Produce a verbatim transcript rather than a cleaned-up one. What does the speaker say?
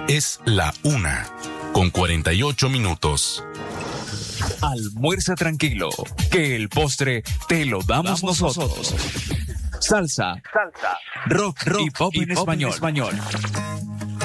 Es la una, con cuarenta y ocho minutos. Almuerza tranquilo, que el postre te lo damos, damos nosotros. nosotros. Salsa, Salsa, rock, rock y pop, y en, pop español. en español.